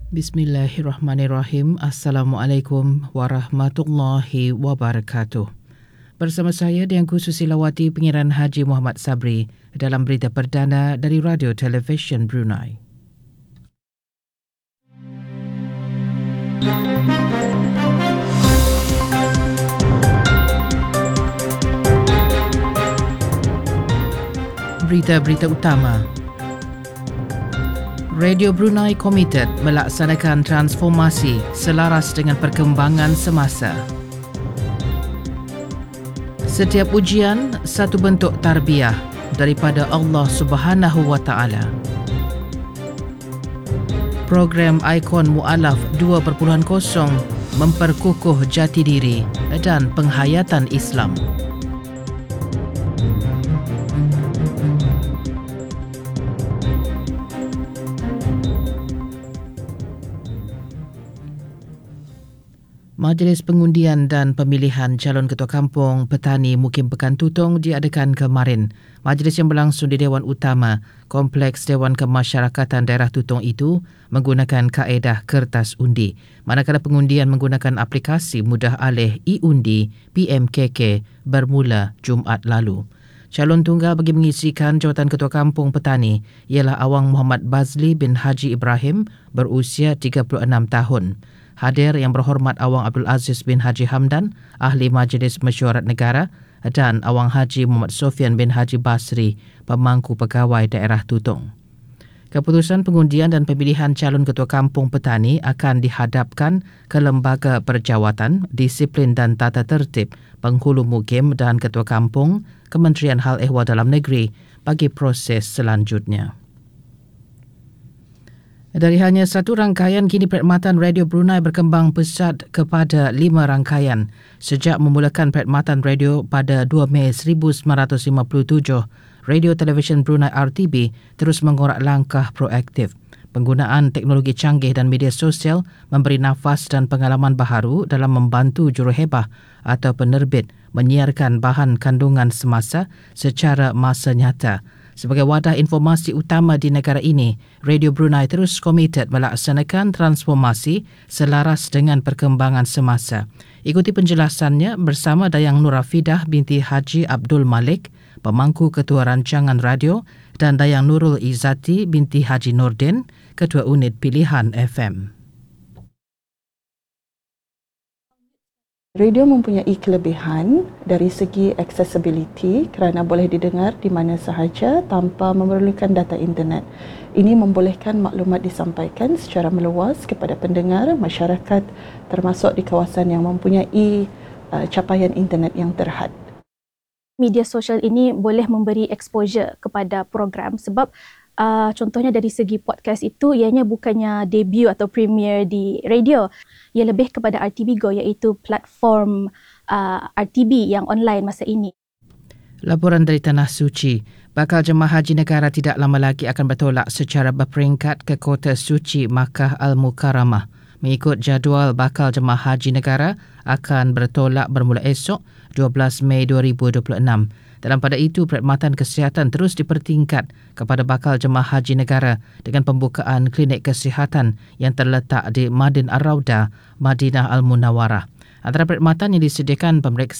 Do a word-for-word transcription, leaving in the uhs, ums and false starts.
Bismillahirrahmanirrahim. Assalamualaikum warahmatullahi wabarakatuh. Bersama saya Dianku Susilawati, Pengiran Haji Muhammad Sabri dalam berita perdana dari Radio Television Brunei. Berita-berita utama. Radio Brunei komited melaksanakan transformasi selaras dengan perkembangan semasa. Setiap ujian satu bentuk tarbiyah daripada Allah Subhanahu wa taala. Program Ikon Mu'alaf dua titik kosong memperkukuh jati diri dan penghayatan Islam. Majlis Pengundian dan Pemilihan Calon Ketua Kampung Petani Mukim Pekan Tutong diadakan kemarin. Majlis yang berlangsung di Dewan Utama Kompleks Dewan Kemasyarakatan Daerah Tutong itu menggunakan kaedah kertas undi, manakala pengundian menggunakan aplikasi mudah alih e-undi P M K K bermula Jumaat lalu. Calon tunggal bagi mengisikan jawatan Ketua Kampung Petani ialah Awang Muhammad Bazli bin Haji Ibrahim berusia tiga puluh enam tahun. Hadir Yang Berhormat Awang Abdul Aziz bin Haji Hamdan, Ahli Majlis Mesyuarat Negara, dan Awang Haji Muhammad Sofian bin Haji Basri, Pemangku Pegawai Daerah Tutong. Keputusan pengundian dan pemilihan calon Ketua Kampung Petani akan dihadapkan ke Lembaga Perjawatan, Disiplin dan Tata Tertib, Penghulu Mukim dan Ketua Kampung, Kementerian Hal Ehwal Dalam Negeri bagi proses selanjutnya. Dari hanya satu rangkaian, kini perkhidmatan Radio Brunei berkembang pesat kepada lima rangkaian. Sejak memulakan perkhidmatan radio pada dua Mei seribu sembilan ratus lima puluh tujuh, Radio Television Brunei R T B terus mengorak langkah proaktif. Penggunaan teknologi canggih dan media sosial memberi nafas dan pengalaman baharu dalam membantu juruhebah atau penerbit menyiarkan bahan kandungan semasa secara masa nyata. Sebagai wadah informasi utama di negara ini, Radio Brunei terus komited melaksanakan transformasi selaras dengan perkembangan semasa. Ikuti penjelasannya bersama Dayang Nurafidah binti Haji Abdul Malik, Pemangku Ketua Rancangan Radio, dan Dayang Nurul Izzati binti Haji Nordin, Ketua Unit Pilihan F M. Radio mempunyai kelebihan dari segi accessibility kerana boleh didengar di mana sahaja tanpa memerlukan data internet. Ini membolehkan maklumat disampaikan secara meluas kepada pendengar masyarakat termasuk di kawasan yang mempunyai uh, capaian internet yang terhad. Media sosial ini boleh memberi exposure kepada program sebab Uh, contohnya dari segi podcast itu, ianya bukannya debut atau premier di radio. Ia lebih kepada R T B Go, iaitu platform uh, R T B yang online masa ini. Laporan dari Tanah Suci. Bakal jemaah haji negara tidak lama lagi akan bertolak secara berperingkat ke kota suci Makkah Al-Mukarramah. Mengikut jadual, bakal jemaah haji negara akan bertolak bermula esok dua belas Mei dua ribu dua puluh enam. Dalam pada itu, perkhidmatan kesihatan terus dipertingkat kepada bakal jemaah haji negara dengan pembukaan klinik kesihatan yang terletak di Madin Ar-Raudah, Madinah Al-Munawwarah. Antara perkhidmatan yang disediakan pemeriksaan